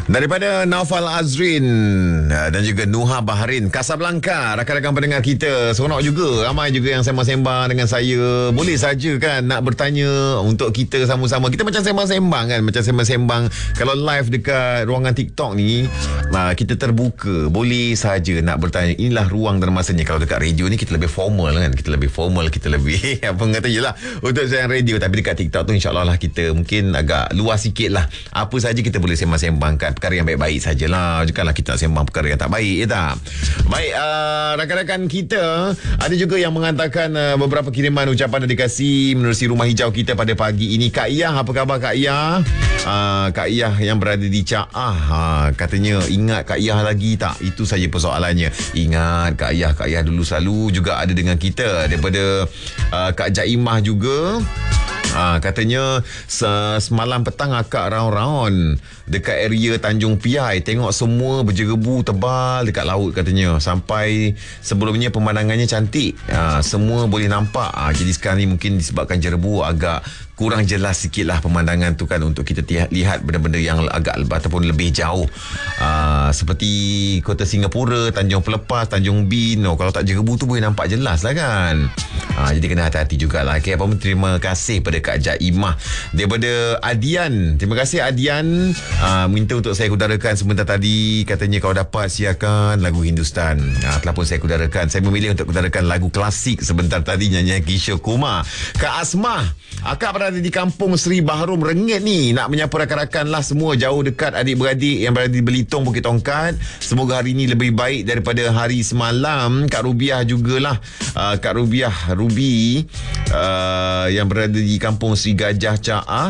Daripada Naufal Azrin dan juga Nuha Baharin, Casablanca, rakan-rakan pendengar kita. Seronok juga, ramai juga yang sembang-sembang dengan saya. Boleh saja kan nak bertanya untuk kita sama-sama. Kita macam sembang-sembang kan, macam sembang-sembang. Kalau live dekat ruangan TikTok ni, kita terbuka. Boleh saja nak bertanya. Inilah ruang dan masanya. Kalau dekat radio ni kita lebih formal kan, kita lebih formal, kita lebih apa kata je lah untuk siaran radio. Tapi dekat TikTok tu insyaAllah lah kita mungkin agak luas sikit lah. Apa saja kita boleh sembang-sembangkan, perkara yang baik-baik sajalah. Bukanlah kita nak sembang perkara yang tak baik, ya tak? Baik, rakan-rakan kita ada juga yang menghantarkan beberapa kiriman ucapan dedikasi menerusi rumah hijau kita pada pagi ini. Kak Iyah, apa khabar Kak Iyah? Kak Iyah yang berada di Caah, katanya ingat Kak Iyah lagi tak? Itu saja persoalannya. Ingat Kak Iyah dulu selalu juga ada dengan kita. Daripada Kak Jaimah juga, katanya semalam petang akak raun-raun dekat area Tanjung Piai, tengok semua berjerebu tebal dekat laut katanya. Sampai sebelumnya pemandangannya cantik, semua boleh nampak. Jadi sekarang ni mungkin disebabkan jerebu agak kurang jelas sikit lah pemandangan tu kan, untuk kita lihat benda-benda yang agak ataupun lebih jauh, seperti Kota Singapura, Tanjung Pelepas, Tanjung Bin. Kalau tak jerebu tu boleh nampak jelas lah kan. Jadi kena hati-hati jugalah. Okay, apa pun terima kasih pada Kak Jaimah. Daripada Adian, terima kasih Adian, minta untuk saya kudarakan sebentar tadi. Katanya kalau dapat siarkan lagu Hindustan. Telah pun saya kudarakan. Saya memilih untuk kudarakan lagu klasik sebentar tadi, nyanyian Kishore Kumar. Kak Asmah, akak berada di kampung Seri Bahrum Rengit ni, nak menyapa rakan-rakan lah semua, jauh dekat, adik-beradik yang berada di Belitung, Bukit Tongkat. Semoga hari ini lebih baik daripada hari semalam. Kak Rubiah jugalah, Kak Ruby yang berada di kampung Seri Gajah Caah.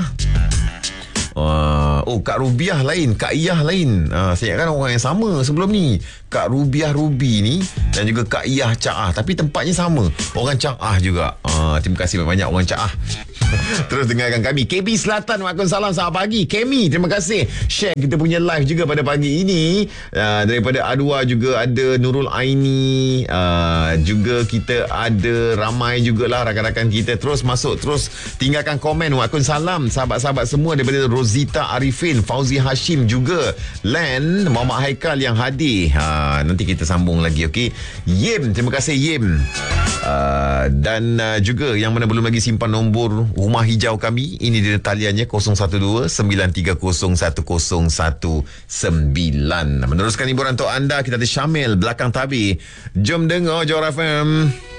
Kak Rubiah lain, Kak Iyah lain. Saya ingatkan orang yang sama sebelum ni. Kak Rubiah Ruby ni dan juga Kak Iyah Caah, tapi tempatnya sama, orang Caah juga. Terima kasih banyak orang Caah. Terus dengarkan kami. KB Selatan, waalaikumsalam, selamat pagi Kemi, terima kasih share kita punya live juga pada pagi ini. Daripada Adwa juga ada Nurul Aini, juga kita ada ramai jugalah rakan-rakan kita. Terus masuk, terus tinggalkan komen. Waalaikumsalam sahabat-sahabat semua. Daripada Rosita Arifin, Fauzi Hashim juga, Len, Muhammad Haikal yang hadir. Nanti kita sambung lagi, okey. Yim, terima kasih Yim. Dan juga yang mana belum lagi simpan nombor rumah hijau kami, ini dia taliannya 012-930-1019. Meneruskan hiburan untuk anda, kita ada Syamil belakang tabir. Jom dengar Johor FM.